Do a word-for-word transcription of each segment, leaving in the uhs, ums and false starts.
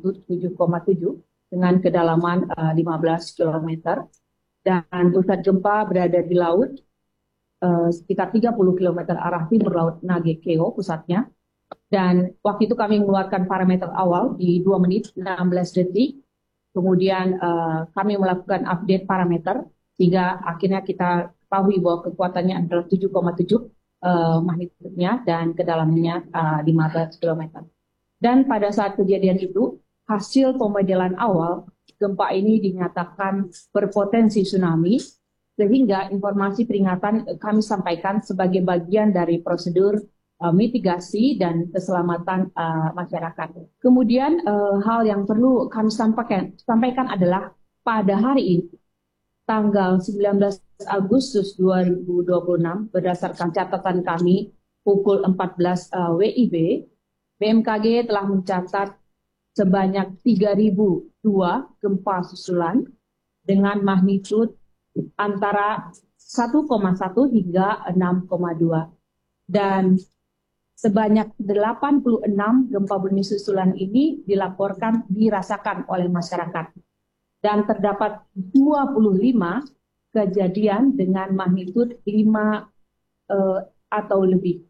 bermagnitudo tujuh koma tujuh dengan kedalaman uh, lima belas kilometer. Dan pusat gempa berada di laut uh, sekitar tiga puluh kilometer arah timur laut Nagekeo pusatnya. Dan waktu itu kami mengeluarkan parameter awal di dua menit enam belas detik. Kemudian uh, kami melakukan update parameter sehingga akhirnya kita ketahui bahwa kekuatannya adalah tujuh koma tujuh uh, magnitudenya dan kedalamannya uh, lima belas kilometer. Dan pada saat kejadian itu, hasil pemodelan awal gempa ini dinyatakan berpotensi tsunami, sehingga informasi peringatan kami sampaikan sebagai bagian dari prosedur uh, mitigasi dan keselamatan uh, masyarakat. Kemudian uh, hal yang perlu kami sampaikan, sampaikan adalah pada hari ini, tanggal sembilan belas Agustus dua ribu dua puluh enam, berdasarkan catatan kami pukul empat belas uh, W I B, B M K G telah mencatat sebanyak tiga ribu dua gempa susulan dengan magnitudo antara satu koma satu hingga enam koma dua. Dan sebanyak delapan puluh enam gempa bumi susulan ini dilaporkan dirasakan oleh masyarakat. Dan terdapat dua puluh lima kejadian dengan magnitudo lima uh, atau lebih.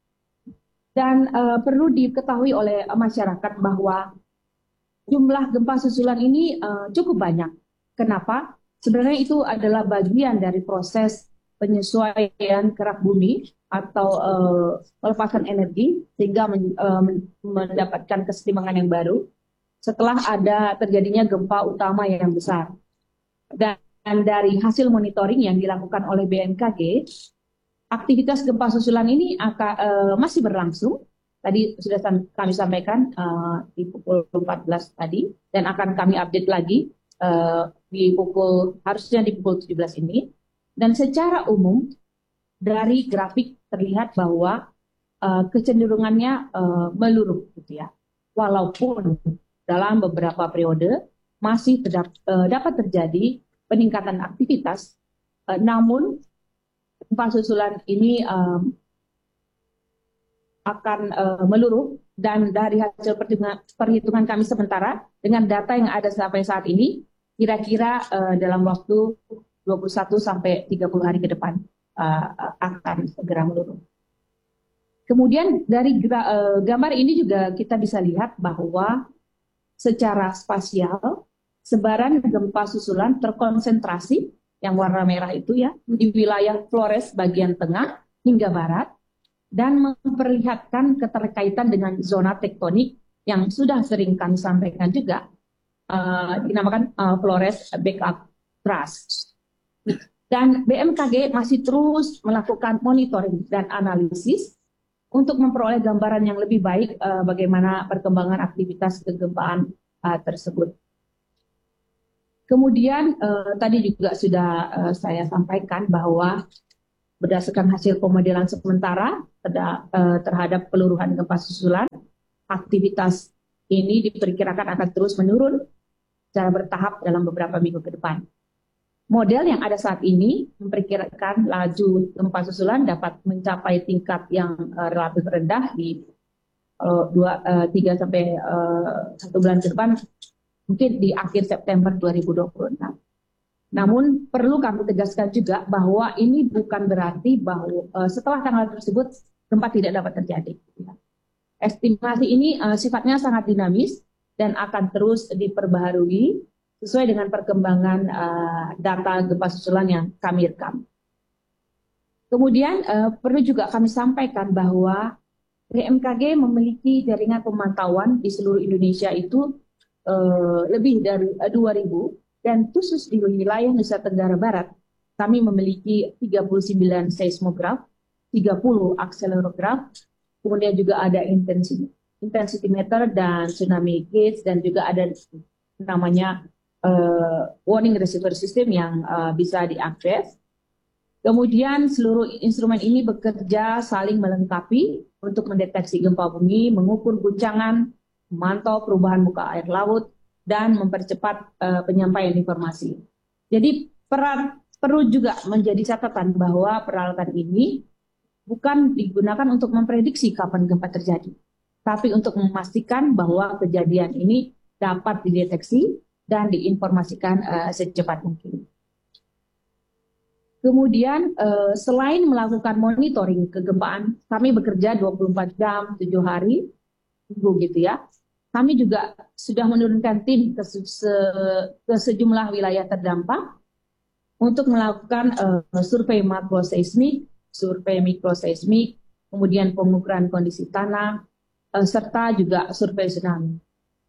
Dan uh, perlu diketahui oleh masyarakat bahwa jumlah gempa susulan ini uh, cukup banyak. Kenapa? Sebenarnya itu adalah bagian dari proses penyesuaian gerak bumi atau uh, pelepasan energi sehingga men, uh, mendapatkan kesetimbangan yang baru setelah ada terjadinya gempa utama yang besar. Dan, dan dari hasil monitoring yang dilakukan oleh B M K G, aktivitas gempa susulan ini akan, uh, masih berlangsung. Tadi sudah kami sampaikan uh, di pukul empat belas tadi, dan akan kami update lagi uh, di pukul, harusnya di pukul tujuh belas ini. Dan secara umum dari grafik terlihat bahwa uh, kecenderungannya uh, meluruh, gitu ya. Walaupun dalam beberapa periode masih terdap, uh, dapat terjadi peningkatan aktivitas, uh, namun gempa susulan ini um, akan uh, meluruh, dan dari hasil perhitungan, perhitungan kami sementara dengan data yang ada sampai saat ini, kira-kira uh, dalam waktu dua puluh satu sampai tiga puluh hari ke depan uh, akan segera meluruh. Kemudian dari uh, gambar ini juga kita bisa lihat bahwa secara spasial sebaran gempa susulan terkonsentrasi yang warna merah itu ya di wilayah Flores bagian tengah hingga barat, dan memperlihatkan keterkaitan dengan zona tektonik yang sudah sering kami sampaikan juga, uh, dinamakan uh, Flores Backup Thrust. Dan B M K G masih terus melakukan monitoring dan analisis untuk memperoleh gambaran yang lebih baik uh, bagaimana perkembangan aktivitas kegempaan uh, tersebut. Kemudian uh, tadi juga sudah uh, saya sampaikan bahwa berdasarkan hasil pemodelan sementara terhadap peluruhan gempa susulan, aktivitas ini diperkirakan akan terus menurun secara bertahap dalam beberapa minggu ke depan. Model yang ada saat ini memperkirakan laju gempa susulan dapat mencapai tingkat yang uh, relatif rendah di uh, dua, uh, tiga sampai satu bulan ke depan, mungkin di akhir September dua ribu dua puluh enam. Namun perlu kami tegaskan juga bahwa ini bukan berarti bahwa uh, setelah tanggal tersebut gempa tidak dapat terjadi. Estimasi ini uh, sifatnya sangat dinamis dan akan terus diperbaharui sesuai dengan perkembangan uh, data gempa susulan yang kami rekam. Kemudian uh, perlu juga kami sampaikan bahwa B M K G memiliki jaringan pemantauan di seluruh Indonesia itu uh, lebih dari uh, dua ribu. Dan khusus di wilayah Nusa Tenggara Barat, kami memiliki tiga puluh sembilan seismograf, tiga puluh akselerograf, kemudian juga ada intensity meter dan tsunami gauge, dan juga ada namanya uh, warning receiver system yang uh, bisa diakses. Kemudian seluruh instrumen ini bekerja saling melengkapi untuk mendeteksi gempa bumi, mengukur guncangan, memantau perubahan muka air laut, dan mempercepat uh, penyampaian informasi. Jadi peran, perlu juga menjadi catatan bahwa peralatan ini bukan digunakan untuk memprediksi kapan gempa terjadi, tapi untuk memastikan bahwa kejadian ini dapat dideteksi dan diinformasikan uh, secepat mungkin. Kemudian uh, selain melakukan monitoring kegempaan, kami bekerja dua puluh empat jam, tujuh hari, gitu ya. Kami juga sudah menurunkan tim ke, se ke sejumlah wilayah terdampak untuk melakukan uh, survei makroseismik, survei mikroseismik, kemudian pengukuran kondisi tanah, uh, serta juga survei tsunami.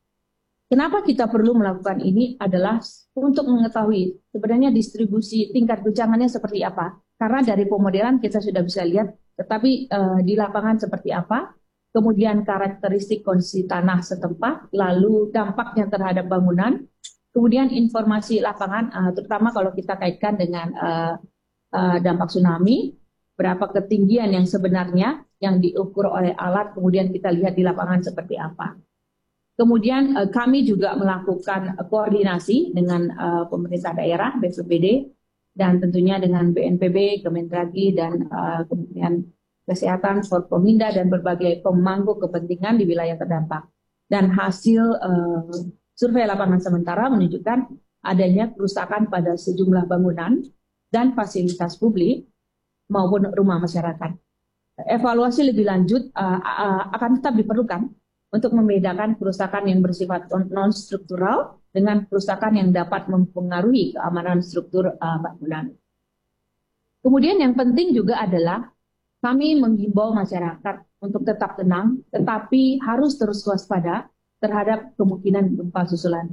Kenapa kita perlu melakukan ini adalah untuk mengetahui sebenarnya distribusi tingkat guncangannya seperti apa. Karena dari pemodelan kita sudah bisa lihat, tetapi uh, di lapangan seperti apa. Kemudian karakteristik kondisi tanah setempat, lalu dampaknya terhadap bangunan, kemudian informasi lapangan, uh, terutama kalau kita kaitkan dengan uh, uh, dampak tsunami, berapa ketinggian yang sebenarnya yang diukur oleh alat, kemudian kita lihat di lapangan seperti apa. Kemudian uh, kami juga melakukan uh, koordinasi dengan uh, pemerintah daerah, B P B D, dan tentunya dengan B N P B, Kemendagri, dan uh, kemudian Kesehatan, Forkominda, dan berbagai pemangku kepentingan di wilayah terdampak. Dan hasil uh, survei lapangan sementara menunjukkan adanya kerusakan pada sejumlah bangunan dan fasilitas publik maupun rumah masyarakat. Evaluasi lebih lanjut uh, uh, akan tetap diperlukan untuk membedakan kerusakan yang bersifat non-struktural dengan kerusakan yang dapat mempengaruhi keamanan struktur uh, bangunan. Kemudian yang penting juga adalah kami menghimbau masyarakat untuk tetap tenang, tetapi harus terus waspada terhadap kemungkinan gempa susulan.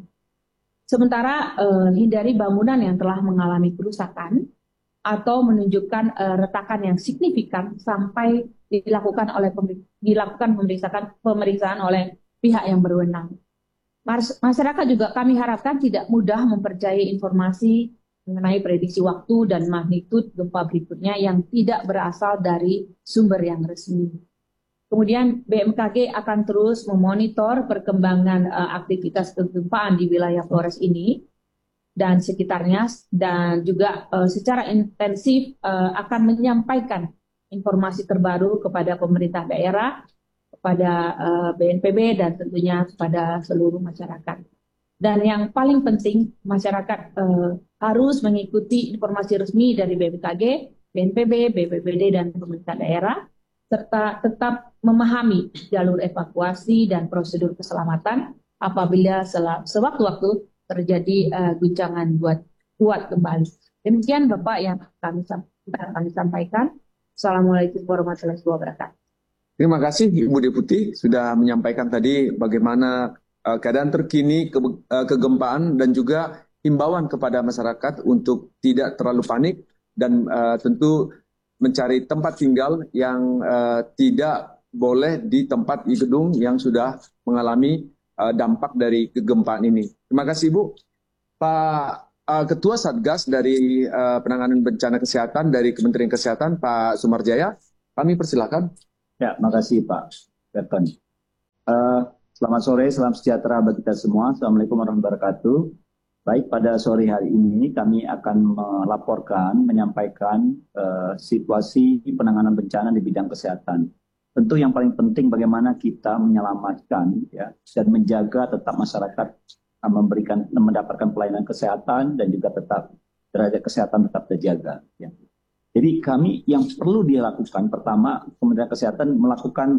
Sementara eh, hindari bangunan yang telah mengalami kerusakan atau menunjukkan eh, retakan yang signifikan sampai dilakukan oleh dilakukan pemeriksaan pemeriksaan oleh pihak yang berwenang. Masyarakat juga kami harapkan tidak mudah mempercayai informasi mengenai prediksi waktu dan magnitud gempa berikutnya yang tidak berasal dari sumber yang resmi. Kemudian B M K G akan terus memonitor perkembangan uh, aktivitas kegempaan di wilayah Flores ini dan sekitarnya, dan juga uh, secara intensif uh, akan menyampaikan informasi terbaru kepada pemerintah daerah, kepada uh, B N P B, dan tentunya kepada seluruh masyarakat. Dan yang paling penting, masyarakat uh, harus mengikuti informasi resmi dari B M K G, B N P B, B P B D, dan pemerintah daerah, serta tetap memahami jalur evakuasi dan prosedur keselamatan apabila sewaktu-waktu terjadi uh, guncangan buat kuat kembali. Demikian Bapak yang kami, kami sampaikan. Assalamualaikum warahmatullahi wabarakatuh. Terima kasih Ibu Deputi sudah menyampaikan tadi bagaimana uh, keadaan terkini ke, uh, kegempaan dan juga himbauan kepada masyarakat untuk tidak terlalu panik dan uh, tentu mencari tempat tinggal yang uh, tidak boleh di tempat di gedung yang sudah mengalami uh, dampak dari kegempaan ini. Terima kasih Ibu. Pak uh, Ketua Satgas dari uh, Penanganan Bencana Kesehatan dari Kementerian Kesehatan, Pak Sumarjaya, kami persilakan. Ya, makasih Pak Berton. Uh, selamat sore, salam sejahtera bagi kita semua. Assalamualaikum warahmatullahi wabarakatuh. Baik, pada sore hari ini kami akan melaporkan, menyampaikan uh, situasi penanganan bencana di bidang kesehatan. Tentu yang paling penting bagaimana kita menyelamatkan ya, dan menjaga tetap masyarakat uh, memberikan mendapatkan pelayanan kesehatan dan juga tetap derajat kesehatan tetap terjaga. Ya. Jadi kami yang perlu dilakukan, pertama Kementerian Kesehatan melakukan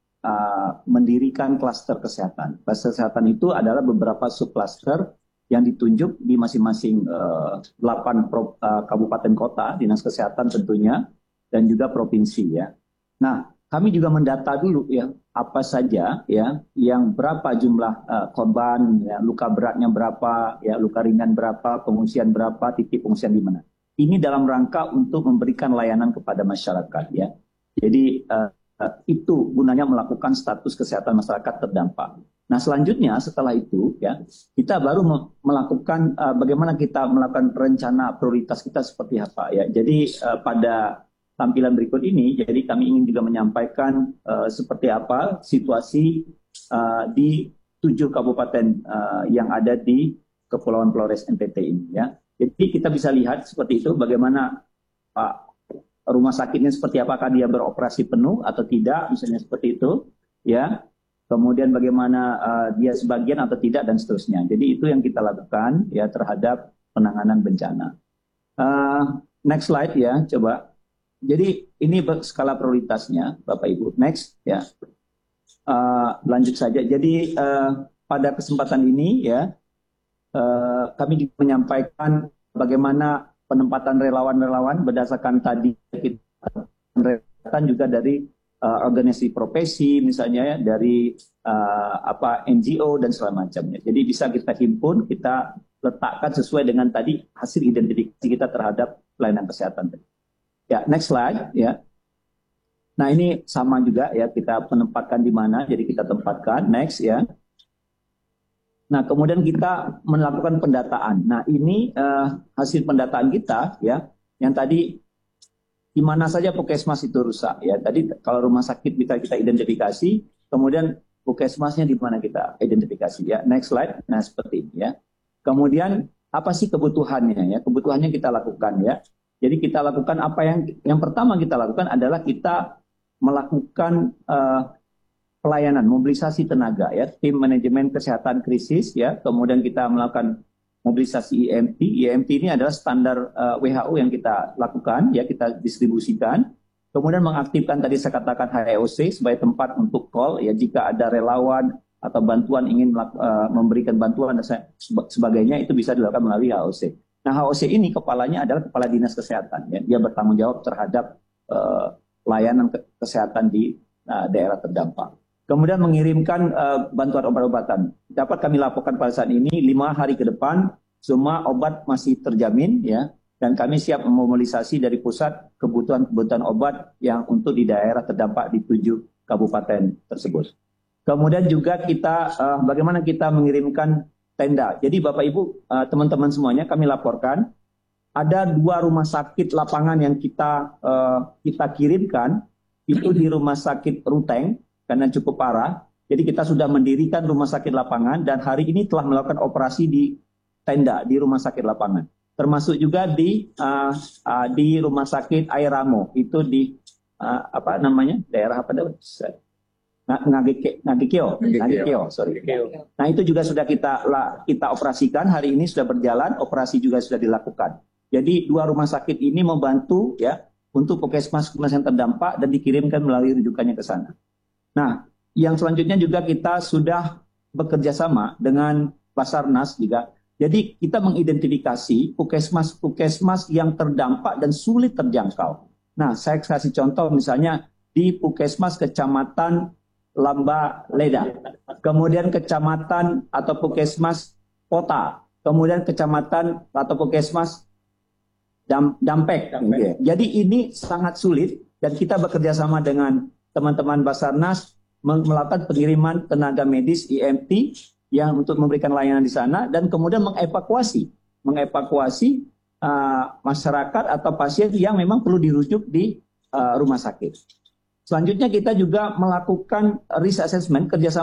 uh, mendirikan klaster kesehatan. Klaster kesehatan itu adalah beberapa subklaster yang ditunjuk di masing-masing uh, delapan pro, uh, kabupaten kota, dinas kesehatan tentunya, dan juga provinsi ya. Nah, kami juga mendata dulu ya apa saja ya yang berapa jumlah uh, korban, ya, luka beratnya berapa, ya luka ringan berapa, pengungsian berapa, titik pengungsian di mana. Ini dalam rangka untuk memberikan layanan kepada masyarakat ya. Jadi uh, itu gunanya melakukan status kesehatan masyarakat terdampak. Nah selanjutnya setelah itu ya kita baru melakukan uh, bagaimana kita melakukan rencana prioritas kita seperti apa ya. Jadi uh, pada tampilan berikut ini, jadi kami ingin juga menyampaikan uh, seperti apa situasi uh, di tujuh kabupaten uh, yang ada di Kepulauan Flores N T T ini ya. Jadi kita bisa lihat seperti itu bagaimana Pak rumah sakitnya seperti apakah dia beroperasi penuh atau tidak misalnya seperti itu ya. kemudian bagaimana uh, dia sebagian atau tidak dan seterusnya. Jadi itu yang kita lakukan ya terhadap penanganan bencana. Uh, next slide ya, coba. Jadi ini skala prioritasnya, Bapak Ibu. Next ya. Uh, lanjut saja. Jadi uh, pada kesempatan ini ya, uh, kami juga menyampaikan bagaimana penempatan relawan-relawan berdasarkan tadi kita relawan juga dari uh, organisasi profesi misalnya ya, dari uh, apa N G O dan segala macamnya. Jadi bisa kita himpun, kita letakkan sesuai dengan tadi hasil identifikasi kita terhadap pelayanan kesehatan. Ya, next slide ya. Nah ini sama juga ya, kita menempatkan di mana, jadi kita tempatkan, next ya. Nah kemudian kita melakukan pendataan. Nah ini uh, hasil pendataan kita ya, yang tadi di mana saja puskesmas itu rusak ya. Tadi kalau rumah sakit bisa kita identifikasi, kemudian puskesmasnya di mana kita identifikasi ya. Next slide, nah seperti ini ya. Kemudian apa sih kebutuhannya ya, kebutuhannya kita lakukan ya. Jadi kita lakukan apa yang, yang pertama kita lakukan adalah kita melakukan uh, pelayanan, mobilisasi tenaga ya, tim manajemen kesehatan krisis ya, kemudian kita melakukan mobilisasi I M T. I M T ini adalah standar uh, W H O yang kita lakukan ya, kita distribusikan. Kemudian mengaktifkan tadi saya katakan H O C sebagai tempat untuk call ya, jika ada relawan atau bantuan ingin uh, memberikan bantuan dan sebagainya, itu bisa dilakukan melalui H O C. Nah H O C ini kepalanya adalah kepala dinas kesehatan ya, dia bertanggung jawab terhadap uh, layanan kesehatan di uh, daerah terdampak. Kemudian mengirimkan uh, bantuan obat-obatan. Dapat kami laporkan pada saat ini lima hari ke depan semua obat masih terjamin ya, dan kami siap memobilisasi dari pusat kebutuhan-kebutuhan obat yang untuk di daerah terdampak di tujuh kabupaten tersebut. Kemudian juga kita uh, bagaimana kita mengirimkan tenda. Jadi Bapak Ibu uh, teman-teman semuanya kami laporkan ada dua rumah sakit lapangan yang kita uh, kita kirimkan, itu di rumah sakit Ruteng karena cukup parah. Jadi kita sudah mendirikan rumah sakit lapangan dan hari ini telah melakukan operasi di tenda di rumah sakit lapangan. Termasuk juga di uh, uh, di rumah sakit Airamo, itu di uh, apa namanya daerah apa namanya? Ngagekeo, Ngagekeo, sorry. Nah itu juga sudah kita kita operasikan hari ini, sudah berjalan, operasi juga sudah dilakukan. Jadi dua rumah sakit ini membantu ya untuk puskesmas-puskesmas yang terdampak dan dikirimkan melalui rujukannya ke sana. Nah, yang selanjutnya juga kita sudah bekerja sama dengan Basarnas juga. Jadi kita mengidentifikasi puskesmas-puskesmas yang terdampak dan sulit terjangkau. Nah, saya kasih contoh misalnya di puskesmas kecamatan Lamba Leda, kemudian kecamatan atau puskesmas Kota, kemudian kecamatan atau puskesmas Dam, Dampek. Dampek. Jadi ini sangat sulit dan kita bekerja sama dengan teman-teman Basarnas melakukan pengiriman tenaga medis I M T yang untuk memberikan layanan di sana dan kemudian mengevakuasi, mengevakuasi uh, masyarakat atau pasien yang memang perlu dirujuk di uh, rumah sakit. Selanjutnya kita juga melakukan risk assessment kerjasama